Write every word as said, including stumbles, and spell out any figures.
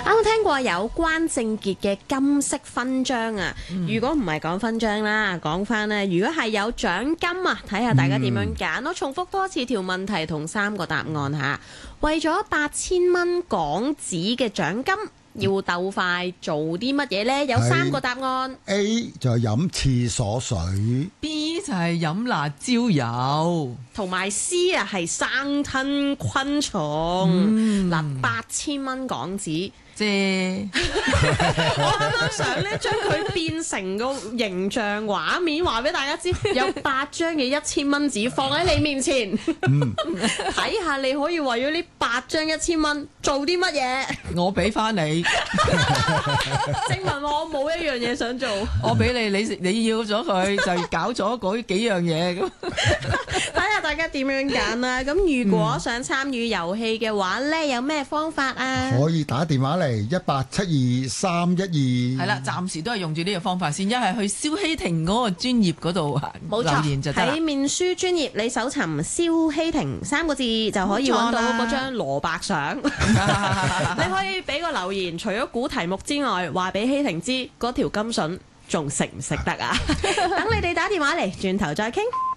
啱啱聽過有關正傑嘅金色勳章啊！嗯、如果唔係講勳章啦，講翻呢，如果係有獎金啊，睇下大家點樣揀。嗯、我重複多次條問題同三個答案嚇。為咗八千蚊港紙嘅獎金，要鬥快做啲乜嘢呢？有三個答案。 A 就係飲廁所水 ，B 就係飲辣椒油， 同埋 C 啊係生吞昆蟲。嗱、嗯，八千蚊港紙。 啫， 我啱啱想咧將佢變成個形象畫面，話俾大家知有八張嘅一千蚊紙放喺你面前，睇下你可以為咗呢八張一千蚊做啲乜嘢？ 我俾翻你， 證明我冇一樣嘢想做。 我俾你，你你要咗佢就搞咗嗰幾樣嘢咁。 睇下大家點樣揀啦。咁如果想參與遊戲嘅話咧，有咩方法啊？ 可以打電話嚟一八七二三一二。 係啦，暫時都係用住呢個方法先。一係去蕭希婷嗰個專頁嗰度留言就得啦。 喺面書專頁，你搜尋蕭希婷三個字就可以揾到嗰張蘿蔔相。你可以俾個留言，除咗估題目之外，話俾希婷知嗰條金筍仲食唔食得啊？等你哋打電話嚟，轉頭再傾。